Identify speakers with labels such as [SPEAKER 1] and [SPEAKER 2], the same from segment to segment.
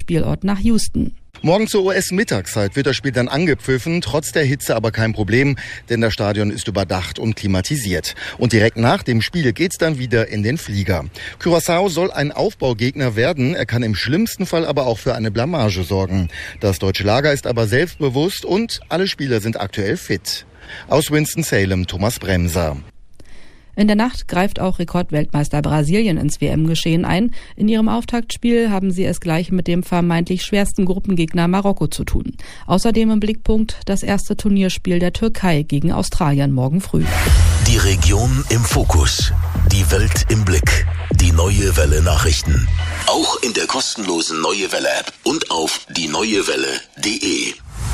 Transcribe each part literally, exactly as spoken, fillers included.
[SPEAKER 1] Spielort nach Houston.
[SPEAKER 2] Morgen zur U S-Mittagszeit wird das Spiel dann angepfiffen, trotz der Hitze aber kein Problem, denn das Stadion ist überdacht und klimatisiert. Und direkt nach dem Spiel geht's dann wieder in den Flieger. Curaçao soll ein Aufbaugegner werden, er kann im schlimmsten Fall aber auch für eine Blamage sorgen. Das deutsche Lager ist aber selbstbewusst und alle Spieler sind aktuell fit. Aus Winston-Salem, Thomas Bremser.
[SPEAKER 1] In der Nacht greift auch Rekordweltmeister Brasilien ins W M-Geschehen ein. In ihrem Auftaktspiel haben sie es gleich mit dem vermeintlich schwersten Gruppengegner Marokko zu tun. Außerdem im Blickpunkt das erste Turnierspiel der Türkei gegen Australien morgen früh.
[SPEAKER 3] Die Region im Fokus, die Welt im Blick, die Neue Welle Nachrichten. Auch in der kostenlosen Neue Welle App und auf die neue welle punkt de.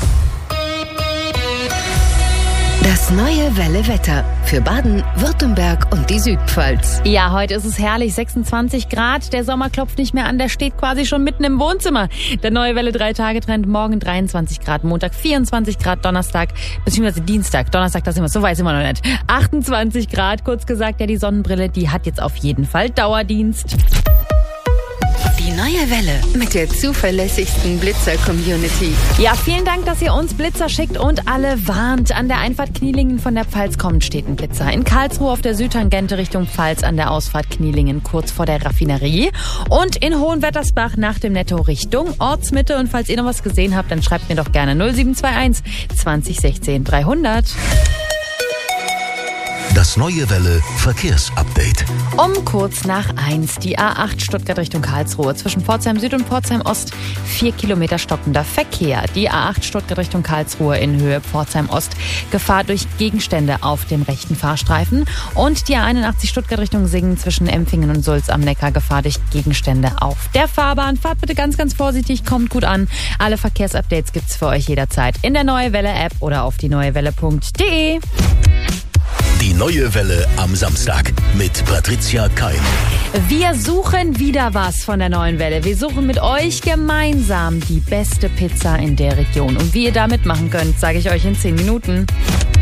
[SPEAKER 4] Das Neue Welle Wetter für Baden, Württemberg und die Südpfalz.
[SPEAKER 5] Ja, heute ist es herrlich, sechsundzwanzig Grad. Der Sommer klopft nicht mehr an, der steht quasi schon mitten im Wohnzimmer. Der Neue Welle drei-Tage-Trend, morgen dreiundzwanzig Grad, Montag vierundzwanzig Grad, Donnerstag bzw. Dienstag. Donnerstag, das immer so weiß immer noch nicht. achtundzwanzig Grad, kurz gesagt, ja, die Sonnenbrille, die hat jetzt auf jeden Fall Dauerdienst.
[SPEAKER 4] Die Neue Welle mit der zuverlässigsten Blitzer-Community.
[SPEAKER 5] Ja, vielen Dank, dass ihr uns Blitzer schickt und alle warnt. An der Einfahrt Knielingen von der Pfalz kommend steht ein Blitzer. In Karlsruhe auf der Südtangente Richtung Pfalz an der Ausfahrt Knielingen kurz vor der Raffinerie. Und in Hohenwettersbach nach dem Netto Richtung Ortsmitte. Und falls ihr noch was gesehen habt, dann schreibt mir doch gerne null sieben zwei eins zwanzig sechzehn dreihundert.
[SPEAKER 3] Das Neue Welle Verkehrsupdate.
[SPEAKER 5] Um kurz nach eins, die A acht Stuttgart Richtung Karlsruhe. Zwischen Pforzheim Süd und Pforzheim Ost vier Kilometer stockender Verkehr. Die A acht Stuttgart Richtung Karlsruhe in Höhe Pforzheim Ost. Gefahr durch Gegenstände auf dem rechten Fahrstreifen. Und die A einundachtzig Stuttgart Richtung Singen zwischen Empfingen und Sulz am Neckar. Gefahr durch Gegenstände auf der Fahrbahn. Fahrt bitte ganz, ganz vorsichtig, kommt gut an. Alle Verkehrsupdates gibt's für euch jederzeit in der Neue Welle App oder auf die neue welle punkt de.
[SPEAKER 3] Die Neue Welle am Samstag mit Patricia Keim.
[SPEAKER 5] Wir suchen wieder was von der Neuen Welle. Wir suchen mit euch gemeinsam die beste Pizza in der Region. Und wie ihr da mitmachen könnt, sage ich euch in zehn Minuten.